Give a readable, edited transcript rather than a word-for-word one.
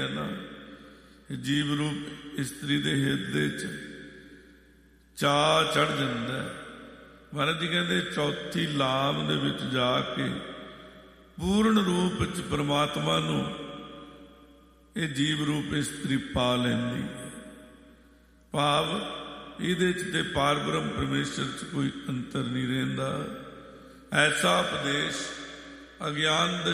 ਹੈ ਨਾ, ਜੀਵ ਰੂਪ ਇਸਤਰੀ ਦੇ ਹਿਰਦੇ 'ਚ ਚਾਅ ਚੜ੍ਹ ਜਾਂਦਾ। ਮਹਾਰਾਜ ਜੀ ਕਹਿੰਦੇ ਚੌਥੀ ਲਾਮ ਦੇ ਵਿੱਚ ਜਾ ਕੇ ਪੂਰਨ ਰੂਪ 'ਚ ਪਰਮਾਤਮਾ ਨੂੰ ਇਹ ਜੀਵ ਰੂਪ ਇਸਤਰੀ ਪਾ ਲੈਂਦੀ ਹੈ। ਭਾਵ ਇਹਦੇ 'ਚ ਤੇ ਪਾਰ ਬ੍ਰਹਮ ਪਰਮੇਸ਼ਰ 'ਚ ਕੋਈ ਅੰਤਰ ਨਹੀਂ ਰਹਿੰਦਾ। ਐਸਾ ਉਪਦੇਸ਼ ਅਗਿਆਨ